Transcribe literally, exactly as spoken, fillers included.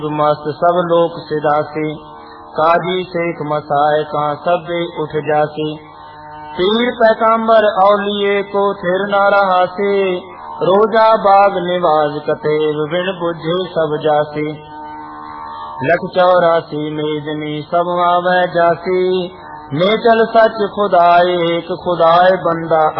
मस्त सब लोक सिदासी, काजी शेख मसाए का सब उठ जासी। पीर पैगंबर औलिए को थिर न रहा से, रोजा बाग निवाज कते बिन बुझे सब जासी। लख चौरासी मेजनी सब आवे जासी, नेचल सच खुदाए एक खुदाए बंदा